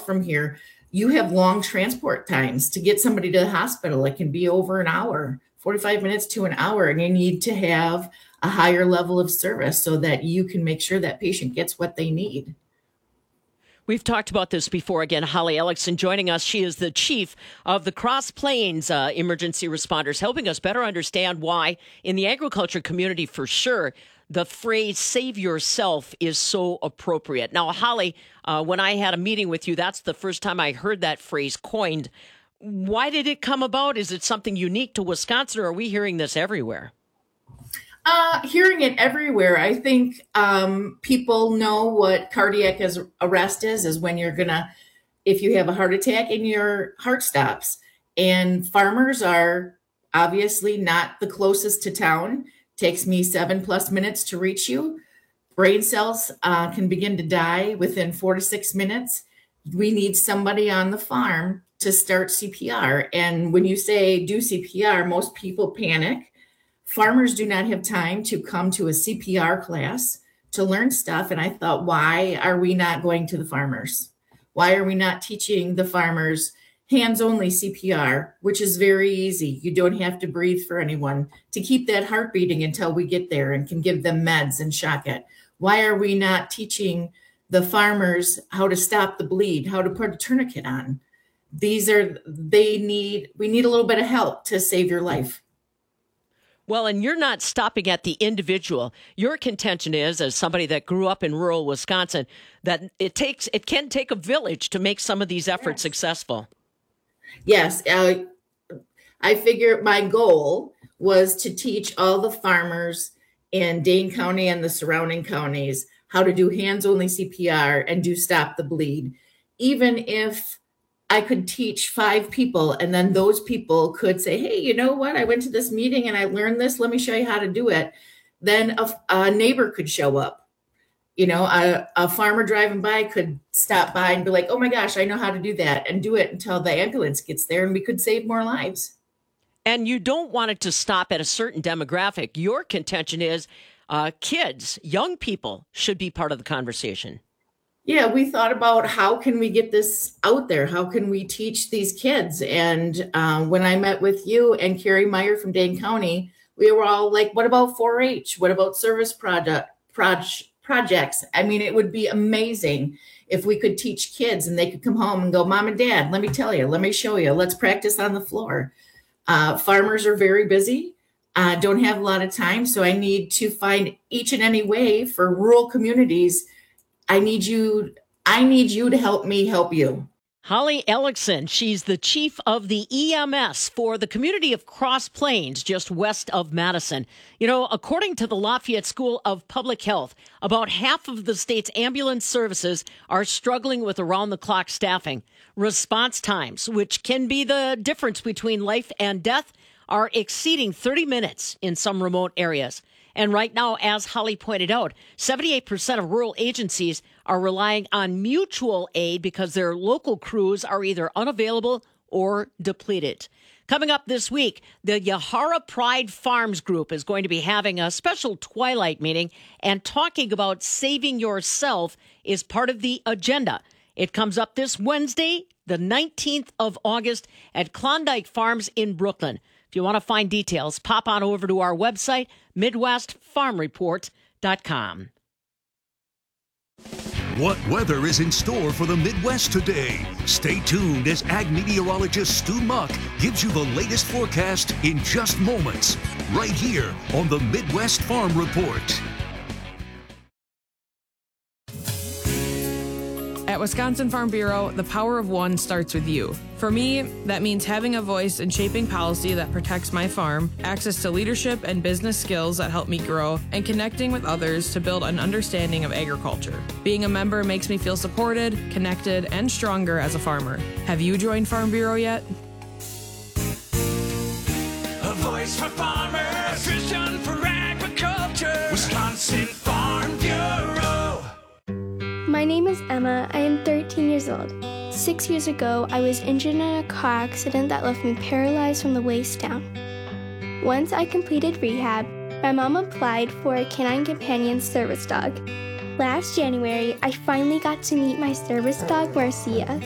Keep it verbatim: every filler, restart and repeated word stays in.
from here, you have long transport times to get somebody to the hospital. It can be over an hour, forty-five minutes to an hour, and you need to have a higher level of service so that you can make sure that patient gets what they need. We've talked about this before. Again, Holly Ellickson joining us. She is the chief of the Cross Plains uh, Emergency Responders, helping us better understand why, in the agriculture community for sure, the phrase save yourself is so appropriate. Now, Holly, uh, when I had a meeting with you, that's the first time I heard that phrase coined. Why did it come about? Is it something unique to Wisconsin, or are we hearing this everywhere? Uh, hearing it everywhere. I think um, people know what cardiac arrest is, is when you're going to, if you have a heart attack and your heart stops. And farmers are obviously not the closest to town. Takes me seven plus minutes to reach you. Brain cells uh, can begin to die within four to six minutes. We need somebody on the farm to start C P R. And when you say do C P R, most people panic. Farmers do not have time to come to a C P R class to learn stuff. And I thought, why are we not going to the farmers? Why are we not teaching the farmers hands-only C P R, which is very easy. You don't have to breathe for anyone to keep that heart beating until we get there and can give them meds and shock it. Why are we not teaching the farmers how to stop the bleed, how to put a tourniquet on? These are, they need, we need a little bit of help to save your life. Well, and you're not stopping at the individual. Your contention is, as somebody that grew up in rural Wisconsin, that it takes, it can take a village to make some of these efforts yes. successful. Yes, uh, I figure my goal was to teach all the farmers in Dane County and the surrounding counties how to do hands-only C P R and do stop the bleed. Even if I could teach five people and then those people could say, hey, you know what? I went to this meeting and I learned this. Let me show you how to do it. Then a, a neighbor could show up. You know, a, a farmer driving by could stop by and be like, oh my gosh, I know how to do that, and do it until the ambulance gets there, and we could save more lives. And you don't want it to stop at a certain demographic. Your contention is uh, kids, young people should be part of the conversation. Yeah, we thought about how can we get this out there? How can we teach these kids? And um, when I met with you and Carrie Meyer from Dane County, we were all like, what about four H? What about service product, project? projects. I mean, it would be amazing if we could teach kids and they could come home and go, Mom and Dad, let me tell you, let me show you, let's practice on the floor. Uh, farmers are very busy, uh, don't have a lot of time. So I need to find each and any way for rural communities. I need you, I need you to help me help you. Holly Ellickson, she's the chief of the E M S for the community of Cross Plains, just west of Madison. You know, according to the Lafayette School of Public Health, about half of the state's ambulance services are struggling with around-the-clock staffing. Response times, which can be the difference between life and death, are exceeding thirty minutes in some remote areas. And right now, as Holly pointed out, seventy-eight percent of rural agencies are relying on mutual aid because their local crews are either unavailable or depleted. Coming up this week, the Yahara Pride Farms Group is going to be having a special twilight meeting, and talking about saving yourself is part of the agenda. It comes up this Wednesday, the nineteenth of August, at Klondike Farms in Brooklyn. If you want to find details, pop on over to our website, midwest farm report dot com. What weather is in store for the Midwest today? Stay tuned as ag meteorologist Stu Muck gives you the latest forecast in just moments, right here on the Midwest Farm Report. At Wisconsin Farm Bureau, the power of one starts with you. For me, that means having a voice in shaping policy that protects my farm, access to leadership and business skills that help me grow, and connecting with others to build an understanding of agriculture. Being a member makes me feel supported, connected, and stronger as a farmer. Have you joined Farm Bureau yet? A voice for farmers, a vision for agriculture, Wisconsin Farm Bureau. My name is Emma. I am thirteen years old. Six years ago, I was injured in a car accident that left me paralyzed from the waist down. Once I completed rehab, my mom applied for a Canine Companion service dog. Last January, I finally got to meet my service dog, Marcia.